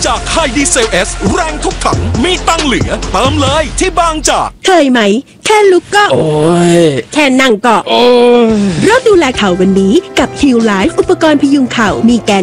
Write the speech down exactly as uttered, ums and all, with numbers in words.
จากไฮดีเซลเอสแรงทุกถังมีตังเหลือเติมเลยที่บางจากเคยไหมแค่ลุกก็โอ้ยแค่นั่งก็โอ้ยเริ่มดูแลเข่าวันนี้กับ Heal Life อุปกรณ์พยุงเข่ามีแกน